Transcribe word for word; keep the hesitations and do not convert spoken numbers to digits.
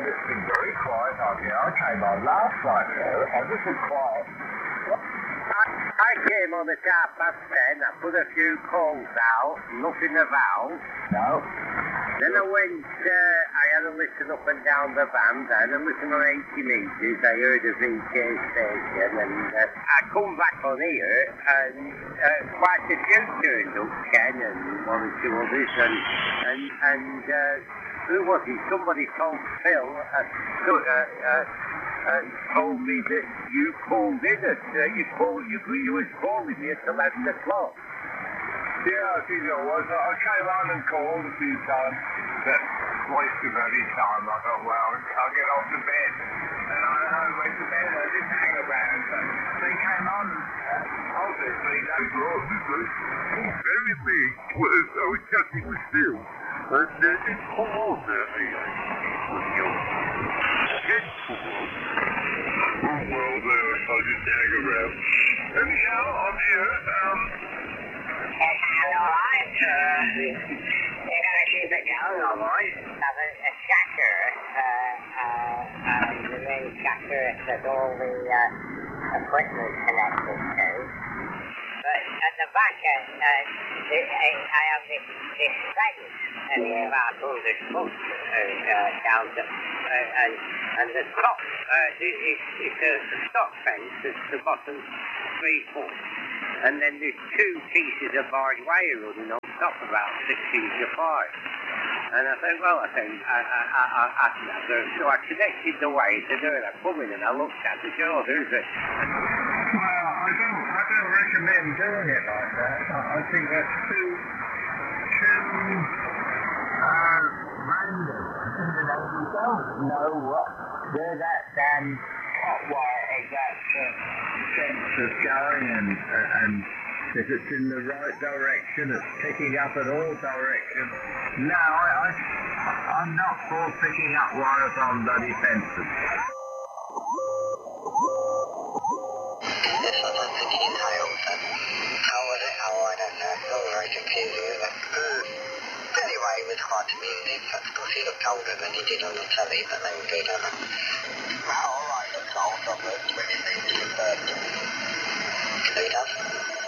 and it's been very quiet out here. I came on last night, though, and this is quiet. I, I came on at half past ten, I put a few calls out, nothing of valve. No. Then I went, uh, I had a listen up and down the band, I had a listen on eighty metres, I heard a V K station, and uh, I come back on here, and uh, quite a few turned up, Ken, and one or two others, and, and, and uh, who was it? Somebody told Phil, uh, so, uh, uh, uh, told me that you called in at, uh, you called, you, you was calling me at eleven o'clock. Yeah, I think it was. I came on and called a few times, but wasted any time. I thought, well, I'll get off to bed. And I, I went to bed, I didn't hang around. So they came on, uh, obviously, they brought me to very big, was I was cutting the steel. And then it come on at me. It come on. Oh, well, there, I didn't hang around. Anyhow, I'm here, um... Alright, uh, you're gonna keep it going, alright? Have a, a shatter, uh, uh, um, the main shatter that all the, uh, equipment connected to. But at the back, uh, uh, this, I, I have this, this fence, and it's about one hundred foot, uh, uh, down to, uh, and, and the top, uh, is, is a stock fence, it's the bottom three foot. And then there's two pieces of barbed wire running on top about six inches apart. And I said, well, I said, I, I, I, I, I, so I connected the wire to do it. I come in and I looked at it, oh, there's a... Well, I don't, I don't recommend doing it like that. I, I think that's too, too, uh, random. You know, you don't know what, where that damn hot wire is that uh, sense of going and, uh, and if it's in the right direction, it's picking up in all directions. No, I, I, I'm not for picking up wires on bloody fences. This was on the details, and how was it? How, I don't know. It's all very confusing, isn't it? Anyway, it was quite amusing. Of course, he looked older than he did on the telly, but they were good, weren't they? Well, all right, looks old, not good when you think he's a bird. Who does?